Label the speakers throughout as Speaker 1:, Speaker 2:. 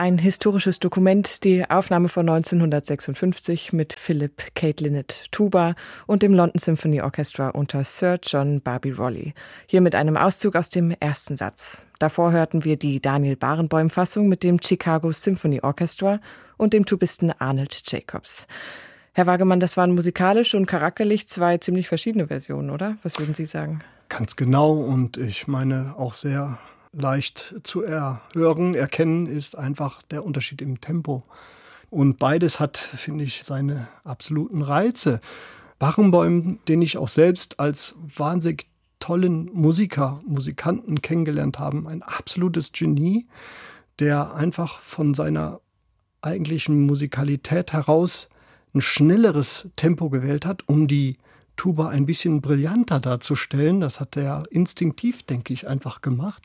Speaker 1: ein historisches Dokument, die Aufnahme von 1956 mit Philip Kate Lynott Tuba und dem London Symphony Orchestra unter Sir John Barbirolli. Hier mit einem Auszug aus dem ersten Satz. Davor hörten wir die Daniel Barenboim-Fassung mit dem Chicago Symphony Orchestra und dem Tubisten Arnold Jacobs. Herr Wagemann, das waren musikalisch und charakterlich zwei ziemlich verschiedene Versionen, oder? Was würden Sie sagen?
Speaker 2: Ganz genau, und ich meine auch sehr leicht zu erkennen ist einfach der Unterschied im Tempo. Und beides hat, finde ich, seine absoluten Reize. Barenboim, den ich auch selbst als wahnsinnig tollen Musikanten kennengelernt habe, ein absolutes Genie, der einfach von seiner eigentlichen Musikalität heraus ein schnelleres Tempo gewählt hat, um die Tuba ein bisschen brillanter darzustellen. Das hat er instinktiv, denke ich, einfach gemacht.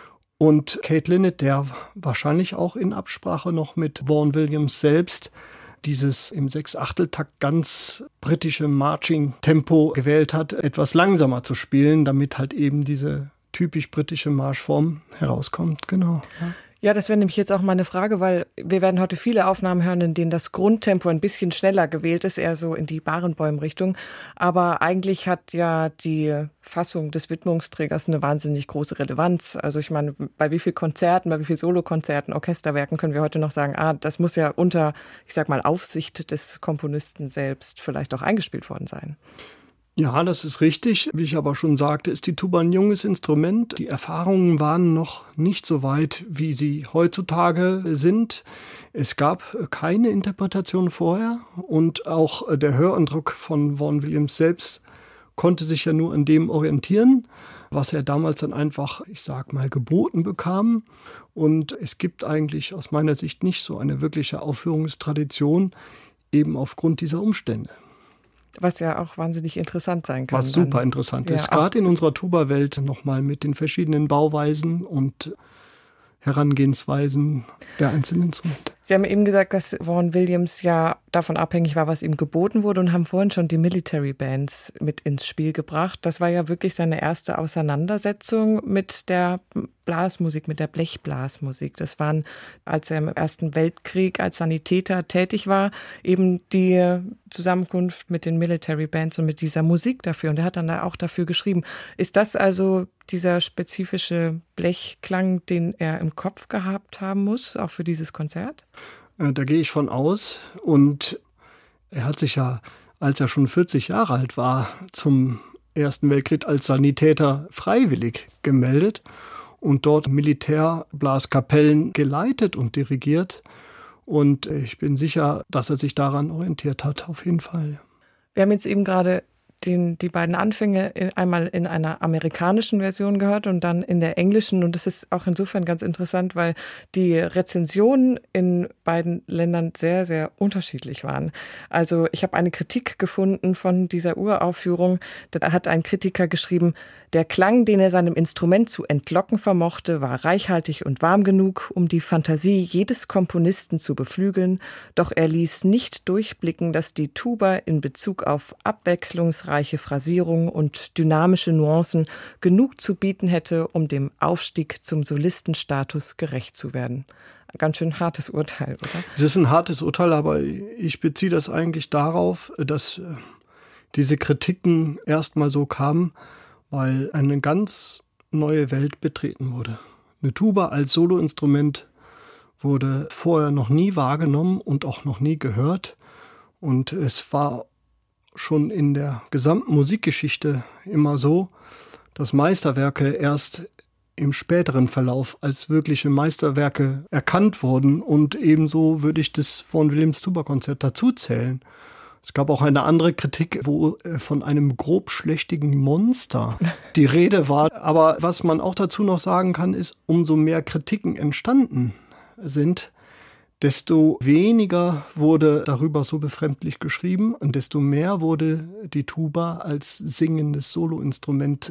Speaker 2: Und Kate Lynott, der wahrscheinlich auch in Absprache noch mit Vaughan Williams selbst dieses im Sechsachteltakt ganz britische Marching-Tempo gewählt hat, etwas langsamer zu spielen, damit halt eben diese typisch britische Marschform herauskommt. Genau.
Speaker 1: Ja, das wäre nämlich jetzt auch meine Frage, weil wir werden heute viele Aufnahmen hören, in denen das Grundtempo ein bisschen schneller gewählt ist, eher so in die Barenboim-Richtung. Aber eigentlich hat ja die Fassung des Widmungsträgers eine wahnsinnig große Relevanz. Also ich meine, bei wie vielen Konzerten, bei wie vielen Solokonzerten, Orchesterwerken können wir heute noch sagen, das muss ja unter, ich sag mal, Aufsicht des Komponisten selbst vielleicht auch eingespielt worden sein.
Speaker 2: Ja, das ist richtig. Wie ich aber schon sagte, ist die Tuba ein junges Instrument. Die Erfahrungen waren noch nicht so weit, wie sie heutzutage sind. Es gab keine Interpretation vorher und auch der Höreindruck von Vaughan Williams selbst konnte sich ja nur an dem orientieren, was er damals dann einfach, ich sag mal, geboten bekam. Und es gibt eigentlich aus meiner Sicht nicht so eine wirkliche Aufführungstradition, eben aufgrund dieser Umstände.
Speaker 1: Was ja auch wahnsinnig interessant sein kann.
Speaker 2: Was super interessant ist, gerade in unserer Tuba-Welt nochmal mit den verschiedenen Bauweisen und Herangehensweisen der einzelnen Instrumente.
Speaker 1: Sie haben eben gesagt, dass Vaughan Williams ja davon abhängig war, was ihm geboten wurde, und haben vorhin schon die Military Bands mit ins Spiel gebracht. Das war ja wirklich seine erste Auseinandersetzung mit der Blasmusik, mit der Blechblasmusik. Das waren, als er im Ersten Weltkrieg als Sanitäter tätig war, eben die Zusammenkunft mit den Military Bands und mit dieser Musik dafür. Und er hat dann da auch dafür geschrieben. Ist das also dieser spezifische Blechklang, den er im Kopf gehabt haben muss, auch für dieses Konzert?
Speaker 2: Da gehe ich von aus. Und er hat sich ja, als er schon 40 Jahre alt war, zum Ersten Weltkrieg als Sanitäter freiwillig gemeldet und dort Militärblaskapellen geleitet und dirigiert. Und ich bin sicher, dass er sich daran orientiert hat, auf jeden Fall.
Speaker 1: Wir haben jetzt eben gerade die beiden Anfänge einmal in einer amerikanischen Version gehört und dann in der englischen. Und das ist auch insofern ganz interessant, weil die Rezensionen in beiden Ländern sehr, sehr unterschiedlich waren. Also ich habe eine Kritik gefunden von dieser Uraufführung. Da hat ein Kritiker geschrieben: Der Klang, den er seinem Instrument zu entlocken vermochte, war reichhaltig und warm genug, um die Fantasie jedes Komponisten zu beflügeln. Doch er ließ nicht durchblicken, dass die Tuba in Bezug auf abwechslungsreiche Phrasierung und dynamische Nuancen genug zu bieten hätte, um dem Aufstieg zum Solistenstatus gerecht zu werden. Ein ganz schön hartes Urteil, oder?
Speaker 2: Es ist ein hartes Urteil, aber ich beziehe das eigentlich darauf, dass diese Kritiken erstmal so kamen, weil eine ganz neue Welt betreten wurde. Eine Tuba als Soloinstrument wurde vorher noch nie wahrgenommen und auch noch nie gehört. Und es war schon in der gesamten Musikgeschichte immer so, dass Meisterwerke erst im späteren Verlauf als wirkliche Meisterwerke erkannt wurden. Und ebenso würde ich das Vaughan Williams Tuba-Konzert dazu zählen. Es gab auch eine andere Kritik, wo von einem grobschlächtigen Monster die Rede war. Aber was man auch dazu noch sagen kann, ist, umso mehr Kritiken entstanden sind, desto weniger wurde darüber so befremdlich geschrieben und desto mehr wurde die Tuba als singendes Soloinstrument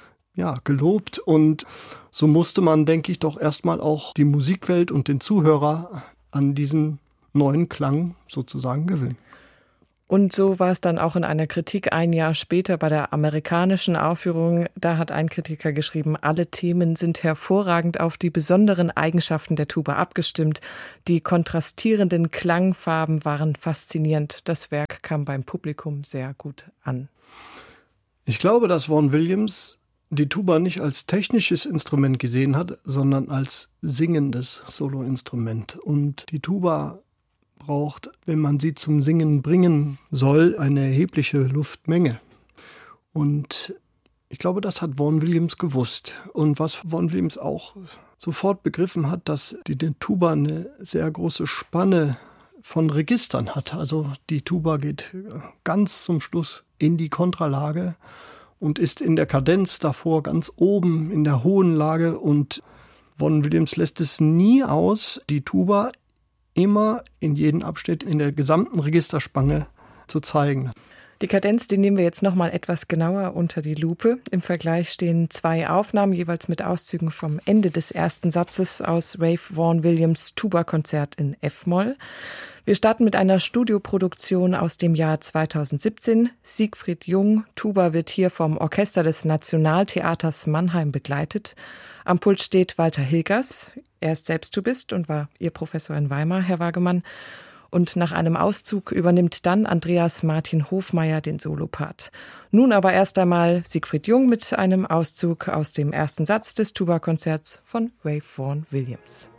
Speaker 2: gelobt. Und so musste man, denke ich, doch erstmal auch die Musikwelt und den Zuhörer an diesen neuen Klang sozusagen gewöhnen.
Speaker 1: Und so war es dann auch in einer Kritik ein Jahr später bei der amerikanischen Aufführung. Da hat ein Kritiker geschrieben, alle Themen sind hervorragend auf die besonderen Eigenschaften der Tuba abgestimmt. Die kontrastierenden Klangfarben waren faszinierend. Das Werk kam beim Publikum sehr gut an.
Speaker 2: Ich glaube, dass Vaughan Williams die Tuba nicht als technisches Instrument gesehen hat, sondern als singendes Soloinstrument. Und die Tuba braucht, wenn man sie zum Singen bringen soll, eine erhebliche Luftmenge. Und ich glaube, das hat Vaughan Williams gewusst. Und was Vaughan Williams auch sofort begriffen hat, dass die Tuba eine sehr große Spanne von Registern hat. Also die Tuba geht ganz zum Schluss in die Kontralage und ist in der Kadenz davor ganz oben in der hohen Lage. Und Vaughan Williams lässt es nie aus, die Tuba immer in jedem Abschnitt in der gesamten Registerspanne zu zeigen.
Speaker 1: Die Kadenz, die nehmen wir jetzt noch mal etwas genauer unter die Lupe. Im Vergleich stehen 2 Aufnahmen, jeweils mit Auszügen vom Ende des ersten Satzes aus Ralph Vaughan Williams' Tuba-Konzert in F-Moll. Wir starten mit einer Studioproduktion aus dem Jahr 2017. Siegfried Jung, Tuba, wird hier vom Orchester des Nationaltheaters Mannheim begleitet. Am Pult steht Walter Hilgers. Er ist selbst Tubist und war Ihr Professor in Weimar, Herr Wagemann. Und nach einem Auszug übernimmt dann Andreas Martin Hofmeier den Solopart. Nun aber erst einmal Siegfried Jung mit einem Auszug aus dem ersten Satz des Tuba-Konzerts von Ralph Vaughan Williams.